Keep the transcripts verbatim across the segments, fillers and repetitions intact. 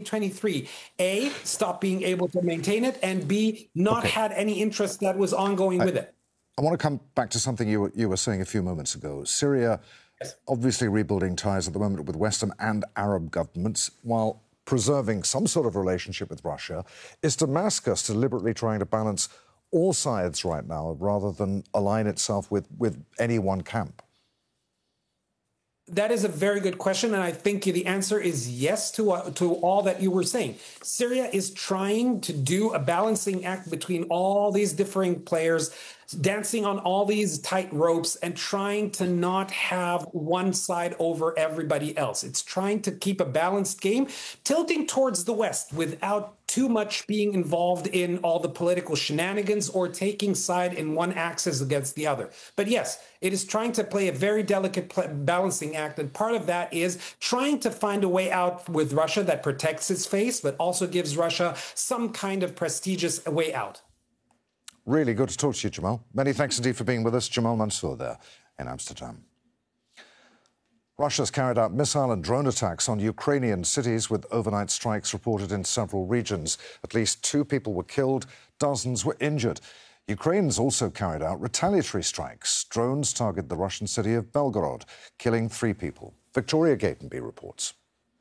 twenty-three, A, stopped being able to maintain it, and B, not okay. had any interest that was ongoing I, with it. I want to come back to something you were, you were saying a few moments ago. Syria, yes. obviously rebuilding ties at the moment with Western and Arab governments, while preserving some sort of relationship with Russia. Is Damascus deliberately trying to balance all sides right now rather than align itself with, with any one camp? That is a very good question, and I think the answer is yes to uh, to all that you were saying. Syria is trying to do a balancing act between all these differing players, dancing on all these tight ropes and trying to not have one side over everybody else. It's trying to keep a balanced game, tilting towards the West without too much being involved in all the political shenanigans or taking side in one axis against the other. But yes, it is trying to play a very delicate balancing act, and part of that is trying to find a way out with Russia that protects its face, but also gives Russia some kind of prestigious way out. Really good to talk to you, Jamal. Many thanks indeed for being with us. Jamal Mansour there in Amsterdam. Russia's carried out missile and drone attacks on Ukrainian cities with overnight strikes reported in several regions. At least two people were killed, dozens were injured. Ukraine's also carried out retaliatory strikes. Drones target the Russian city of Belgorod, killing three people. Victoria Gatenby reports.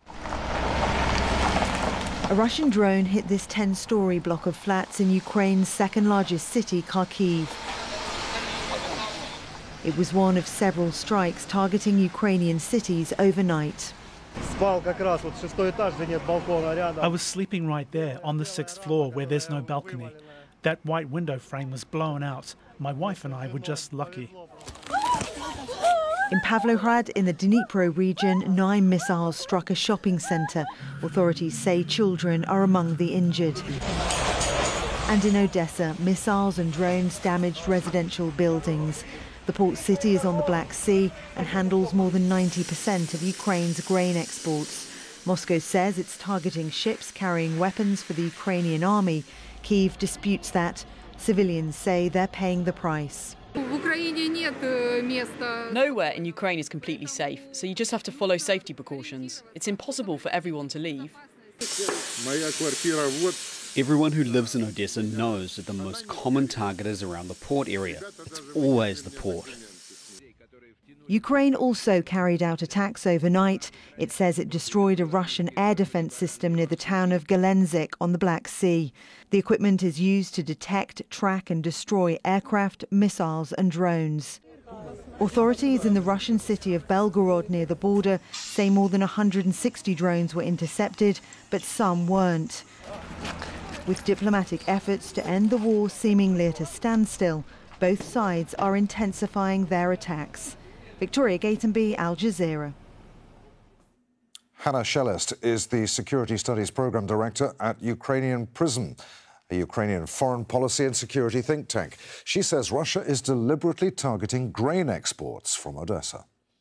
A Russian drone hit this ten-storey block of flats in Ukraine's second-largest city, Kharkiv. It was one of several strikes targeting Ukrainian cities overnight. I was sleeping right there on the sixth floor where there's no balcony. That white window frame was blown out. My wife and I were just lucky. In Pavlohrad, in the Dnipro region, nine missiles struck a shopping centre. Authorities say children are among the injured. And in Odessa, missiles and drones damaged residential buildings. The port city is on the Black Sea and handles more than ninety percent of Ukraine's grain exports. Moscow says it's targeting ships carrying weapons for the Ukrainian army. Kyiv disputes that. Civilians say they're paying the price. Nowhere in Ukraine is completely safe, so you just have to follow safety precautions. It's impossible for everyone to leave. Everyone who lives in Odessa knows that the most common target is around the port area. It's always the port. Ukraine also carried out attacks overnight. It says it destroyed a Russian air defense system near the town of Gelendzhik on the Black Sea. The equipment is used to detect, track and destroy aircraft, missiles and drones. Authorities in the Russian city of Belgorod near the border say more than one hundred sixty drones were intercepted, but some weren't. With diplomatic efforts to end the war seemingly at a standstill, both sides are intensifying their attacks. Victoria Gatenby, Al Jazeera. Hannah Shelest is the Security Studies Programme Director at Ukrainian Prism, a Ukrainian foreign policy and security think tank. She says Russia is deliberately targeting grain exports from Odessa.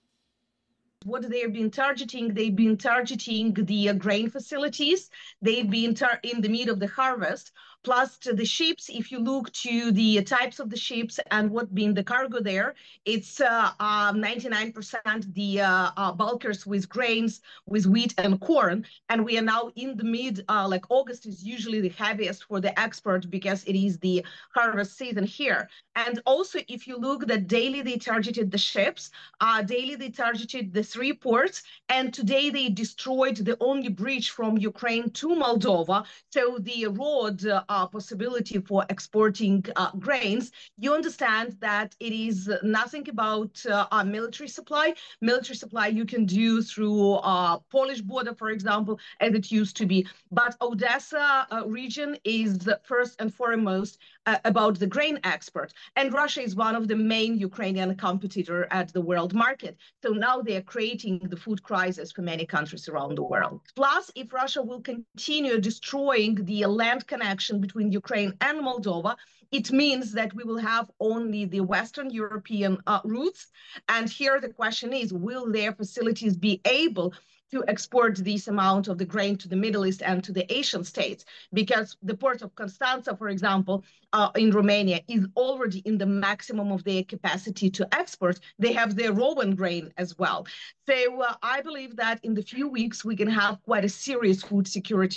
What they've been targeting, they've been targeting the uh, grain facilities. They've been tar in the middle of the harvest. Plus to the ships, if you look to the types of the ships and what being the cargo there, it's ninety-nine percent uh, uh, the uh, uh, bulkers with grains, with wheat and corn. And we are now in the mid, uh, like August is usually the heaviest for the export because it is the harvest season here. And also, if you look that daily they targeted the ships, uh, daily they targeted the three ports, and today they destroyed the only bridge from Ukraine to Moldova. So the road uh, Uh, possibility for exporting uh, grains, you understand that it is nothing about uh, our military supply. Military supply you can do through uh, Polish border, for example, as it used to be. But Odessa uh, region is first and foremost uh, about the grain export. And Russia is one of the main Ukrainian competitor at the world market. So now they are creating the food crisis for many countries around the world. Plus, if Russia will continue destroying the land connection between Ukraine and Moldova, it means that we will have only the Western European uh, routes. And here the question is, will their facilities be able to export this amount of the grain to the Middle East and to the Asian states? Because the port of Constanța, for example, uh, in Romania is already in the maximum of their capacity to export. They have their Rowan grain as well. So uh, I believe that in the few weeks we can have quite a serious food security